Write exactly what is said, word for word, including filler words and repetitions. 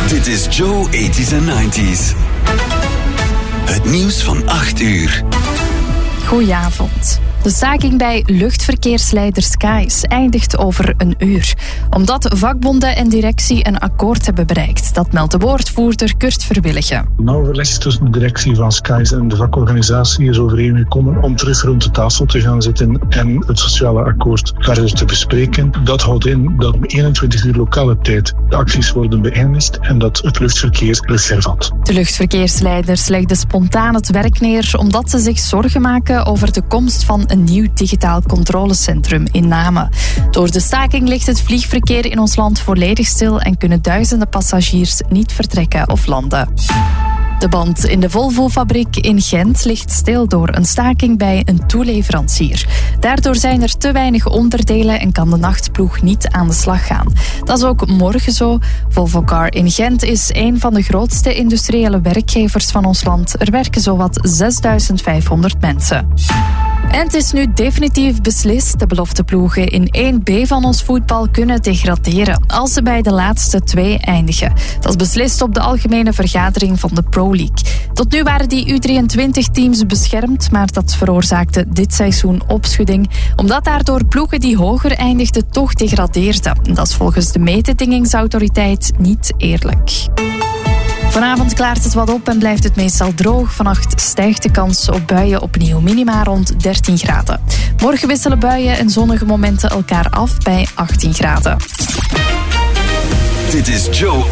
Dit is Joe eighties en nineties. Het nieuws van acht uur. Goedenavond. De staking bij luchtverkeersleider Skies eindigt over een uur. Omdat vakbonden en directie een akkoord hebben bereikt. Dat meldt de woordvoerder Kurt Verwilligen. Een overleg tussen de directie van Skies en de vakorganisatie is overeengekomen om terug rond de tafel te gaan zitten en het sociale akkoord verder te bespreken. Dat houdt in dat om eenentwintig uur lokale tijd de acties worden beëindigd en dat het luchtverkeer terug hervat. De luchtverkeersleiders legden spontaan het werk neer omdat ze zich zorgen maken over de komst van een nieuw digitaal controlecentrum in Namen. Door de staking ligt het vliegverkeer in ons land volledig stil en kunnen duizenden passagiers niet vertrekken of landen. De band in de Volvo-fabriek in Gent ligt stil door een staking bij een toeleverancier. Daardoor zijn er te weinig onderdelen en kan de nachtploeg niet aan de slag gaan. Dat is ook morgen zo. Volvo Car in Gent is een van de grootste industriële werkgevers van ons land. Er werken zowat zesduizend vijfhonderd mensen. En het is nu definitief beslist. De belofteploegen in één B van ons voetbal kunnen degraderen als ze bij de laatste twee eindigen. Dat is beslist op de algemene vergadering van de Pro League. Tot nu waren die U drieëntwintig teams beschermd, maar dat veroorzaakte dit seizoen opschudding, omdat daardoor ploegen die hoger eindigden toch degradeerden. Dat is volgens de mededingingsautoriteit niet eerlijk. Vanavond klaart het wat op en blijft het meestal droog. Vannacht stijgt de kans op buien opnieuw, minima rond dertien graden. Morgen wisselen buien en zonnige momenten elkaar af bij achttien graden. Dit is Joe